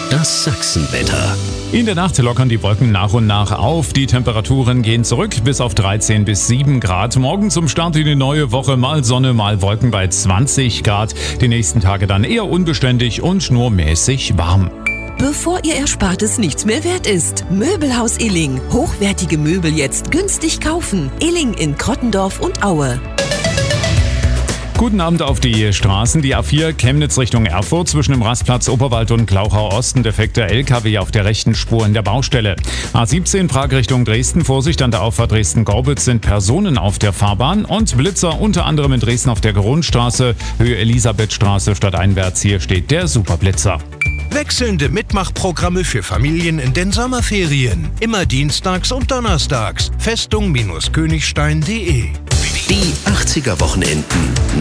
Das Sachsenwetter. In der Nacht lockern die Wolken nach und nach auf. Die Temperaturen gehen zurück bis auf 13 bis 7 Grad. Morgen zum Start in die neue Woche mal Sonne, mal Wolken bei 20 Grad. Die nächsten Tage dann eher unbeständig und nur mäßig warm. Bevor Ihr Erspartes nichts mehr wert ist. Möbelhaus Illing. Hochwertige Möbel jetzt günstig kaufen. Illing in Krottendorf und Aue. Guten Abend auf die Straßen. Die A4 Chemnitz Richtung Erfurt zwischen dem Rastplatz Oberwald und Glauchau Osten. Defekter LKW auf der rechten Spur in der Baustelle. A17 Prag Richtung Dresden. Vorsicht an der Auffahrt Dresden-Gorbitz sind Personen auf der Fahrbahn. Und Blitzer unter anderem in Dresden auf der Grundstraße. Höhe Elisabethstraße stadteinwärts. Hier steht der Superblitzer. Wechselnde Mitmachprogramme für Familien in den Sommerferien. Immer dienstags und donnerstags. Festung-Königstein.de. Die 80er Wochenenden.